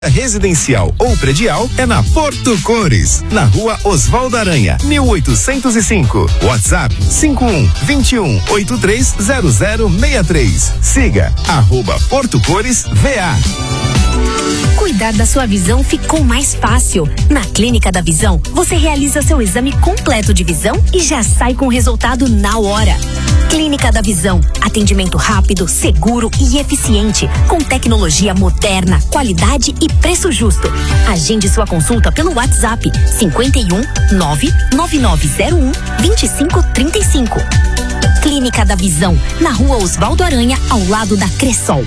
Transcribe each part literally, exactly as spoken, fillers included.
Residencial ou predial é na Porto Cores, na Rua Osvaldo Aranha, mil oitocentos e cinco. WhatsApp cinco um, dois um, oito três zero zero seis três. Siga arroba Porto Cores V A. Cuidar da sua visão ficou mais fácil. Na Clínica da Visão, você realiza seu exame completo de visão e já sai com o resultado na hora. Clínica da Visão, atendimento rápido, seguro e eficiente, com tecnologia moderna, qualidade e preço justo. Agende sua consulta pelo WhatsApp cinco um, nove nove nove zero um, dois cinco três cinco. Clínica da Visão, na Rua Osvaldo Aranha, ao lado da Cressol.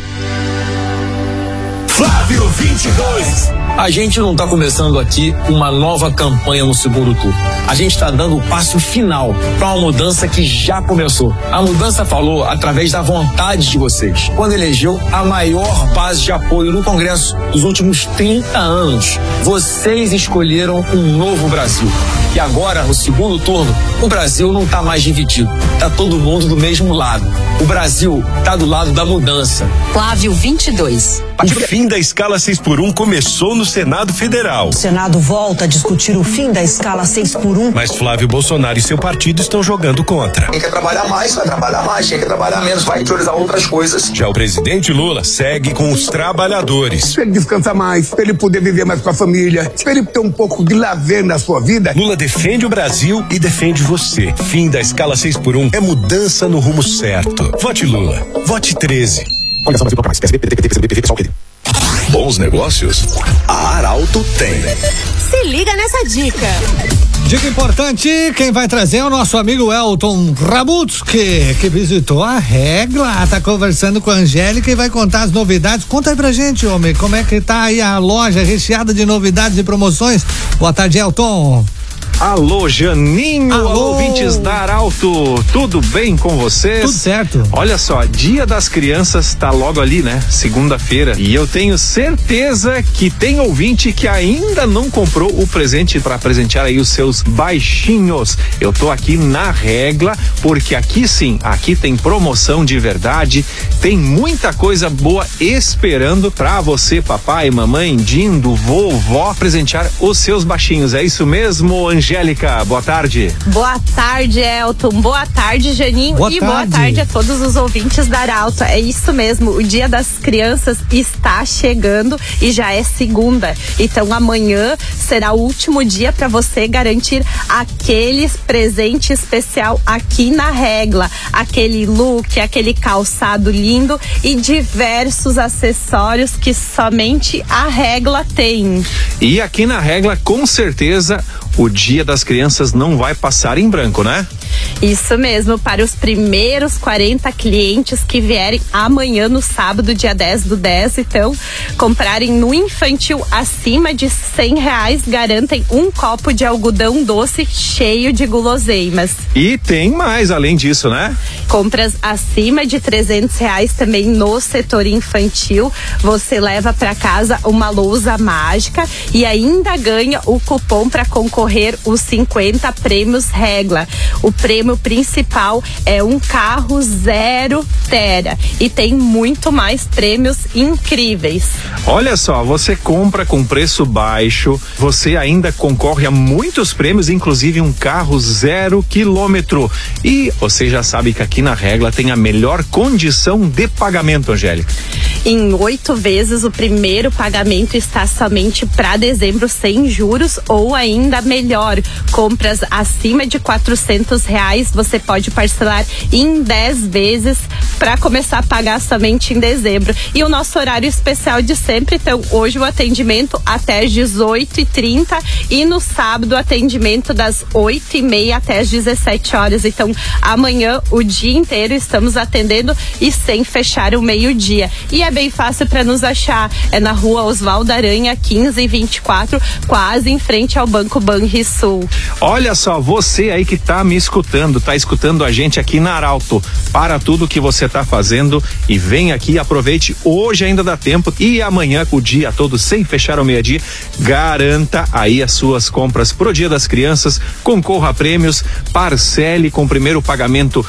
Flávio vinte e dois. A gente não está começando aqui uma nova campanha no segundo turno. A gente está dando o passo final para uma mudança que já começou. A mudança falou através da vontade de vocês, quando elegeu a maior base de apoio no Congresso dos últimos trinta anos. Vocês escolheram um novo Brasil. E agora, no segundo turno, o Brasil não está mais dividido. Está todo mundo do mesmo lado. O Brasil está do lado da mudança. Flávio vinte e dois. O fim da escala seis por um começou no Senado Federal. O Senado volta a discutir o fim da escala seis por um. Mas Flávio Bolsonaro e seu partido estão jogando contra. Quem quer trabalhar mais, vai trabalhar mais. Quem quer trabalhar menos, vai priorizar outras coisas. Já o presidente Lula segue com os trabalhadores. Para ele descansar mais, para ele poder viver mais com a família, para ele ter um pouco de lazer na sua vida. Lula defende o Brasil e defende você. Fim da escala seis por um é mudança no rumo certo. Vote Lula. Vote treze. Coligação Brasil mais. P S B, P D T, P C B, P V, pessoal, P D. Bons negócios? A Arauto tem. Se liga nessa dica. Dica importante, quem vai trazer é o nosso amigo Elton Rabutsky, que visitou a Regla, tá conversando com a Angélica e vai contar as novidades. Conta aí pra gente, homem, como é que tá aí a loja recheada de novidades e promoções. Boa tarde, Elton. Alô, Janinho, alô, alô ouvintes da Arauto, tudo bem com vocês? Tudo certo. Olha só, Dia das Crianças tá logo ali, né? Segunda-feira. E eu tenho certeza que tem ouvinte que ainda não comprou o presente para presentear aí os seus baixinhos. Eu tô aqui na Regla, porque aqui sim, aqui tem promoção de verdade, tem muita coisa boa esperando pra você, papai, mamãe, dindo, vovó, presentear os seus baixinhos. É isso mesmo, Angélica? Angélica, boa tarde. Boa tarde, Elton. Boa tarde, Janinho. Boa e tarde. boa tarde a todos os ouvintes da Arauto. É isso mesmo, o Dia das Crianças está chegando e já é segunda. Então amanhã será o último dia para você garantir aquele presente especial aqui na Regla. Aquele look, aquele calçado lindo e diversos acessórios que somente a Regla tem. E aqui na Regla, com certeza, o Dia das Crianças não vai passar em branco, né? Isso mesmo, para os primeiros quarenta clientes que vierem amanhã no sábado, dia dez do dez, então, comprarem no infantil acima de cem reais, garantem um copo de algodão doce cheio de guloseimas. E tem mais além disso, né? Compras acima de trezentos reais também no setor infantil, você leva para casa uma lousa mágica e ainda ganha o cupom para concorrer os cinquenta prêmios Regla. O prêmio principal é um carro zero tera e tem muito mais prêmios incríveis. Olha só, você compra com preço baixo, você ainda concorre a muitos prêmios, inclusive um carro zero quilômetro. E você já sabe que aqui na Regla tem a melhor condição de pagamento, Angélica. Em oito vezes o primeiro pagamento está somente para dezembro sem juros ou ainda melhor, compras acima de quatrocentos reais você pode parcelar em dez vezes para começar a pagar somente em dezembro. E o nosso horário especial de sempre, então hoje o atendimento até às dezoito e trinta e no sábado o atendimento das oito e meia até às dezessete horas. Então amanhã o dia inteiro estamos atendendo e sem fechar o meio-dia. E é bem fácil para nos achar, é na Rua Osvaldo Aranha quinze vinte e quatro, quase em frente ao Banco Banrisul. Olha só, você aí que tá me escutando, tá escutando a gente aqui na Arauto, para tudo que você tá fazendo e vem aqui, aproveite, hoje ainda dá tempo e amanhã o dia todo sem fechar ao meio-dia, garanta aí as suas compras pro Dia das Crianças, concorra a prêmios, parcele com o primeiro pagamento, faça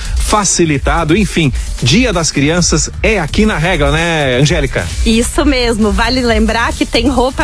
facilitado, enfim, Dia das Crianças é aqui na Regla, né, Angélica? Isso mesmo, vale lembrar que tem roupa